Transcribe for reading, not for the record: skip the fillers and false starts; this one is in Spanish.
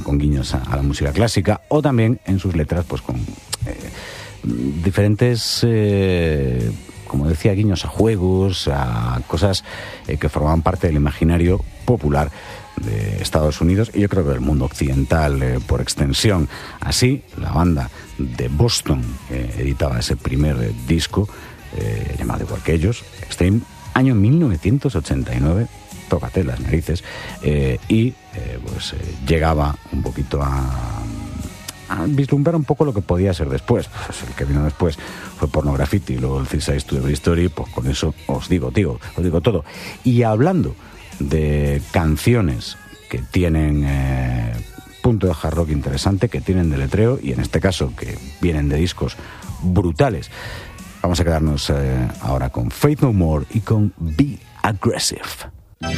con guiños a la música clásica, o también en sus letras pues con diferentes, como decía, guiños a juegos, a cosas que formaban parte del imaginario popular de Estados Unidos y yo creo que del mundo occidental por extensión. Así, la banda de Boston editaba ese primer disco llamado igual que ellos, Extreme, año 1989, tócate las narices, y pues llegaba un poquito a vislumbrar un poco lo que podía ser después. Pues el que vino después fue Pornografity y luego el 3 Sides to Every Story, pues con eso os digo todo. Y hablando de canciones que tienen punto de hard rock interesante, que tienen de letreo y en este caso que vienen de discos brutales, vamos a quedarnos ahora con Faith No More y con Be Aggressive.